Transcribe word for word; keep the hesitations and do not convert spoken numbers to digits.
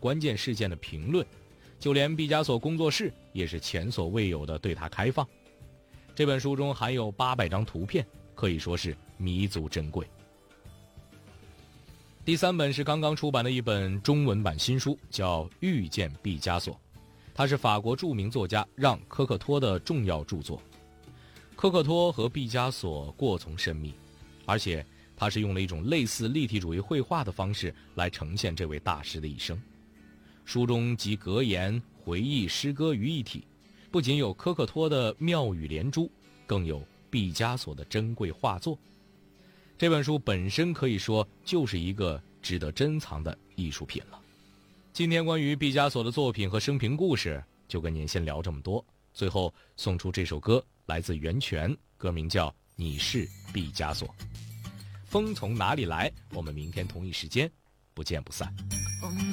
关键事件的评论，就连毕加索工作室也是前所未有的对他开放。这本书中含有八百张图片，可以说是弥足珍贵。第三本是刚刚出版的一本中文版新书，叫《遇见毕加索》，它是法国著名作家让·科克托的重要著作。科克托和毕加索过从甚密，而且他是用了一种类似立体主义绘画的方式来呈现这位大师的一生。书中集格言、回忆、诗歌于一体，不仅有科克托的妙语连珠，更有毕加索的珍贵画作。这本书本身可以说就是一个值得珍藏的艺术品了。今天关于毕加索的作品和生平故事就跟您先聊这么多，最后送出这首歌，来自袁泉，歌名叫《你是毕加索》。风从哪里来？我们明天同一时间不见不散。